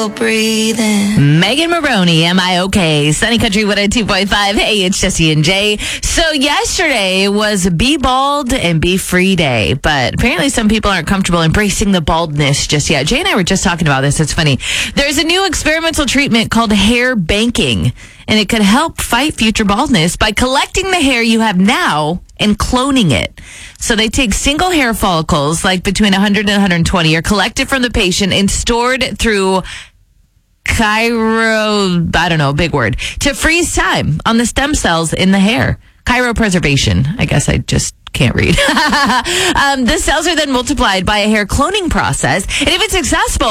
Breathing. Megan Maroney, am I okay? Sunny Country 102.5. Hey, it's Jesse and Jay. So yesterday was Be Bald and Be Free Day, but apparently some people aren't comfortable embracing the baldness just yet. Jay and I were just talking about this. It's funny. There's a new experimental treatment called hair banking, and it could help fight future baldness by collecting the hair you have now and cloning it. So they take single hair follicles, like between 100 and 120, are collected from the patient and stored through big word, to freeze time on the stem cells in the hair. Cryopreservation. I guess I just can't read. The cells are then multiplied by a hair cloning process. And if it's successful,